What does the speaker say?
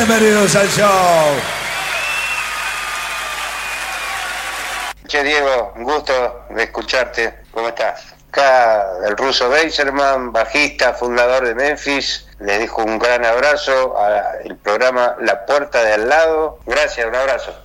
Bienvenidos al show. Che, Diego, un gusto de escucharte. ¿Cómo estás? Acá el ruso Beiserman, bajista, fundador de Memphis. Les dejo un gran abrazo al programa La Puerta de Al Lado. Gracias, un abrazo.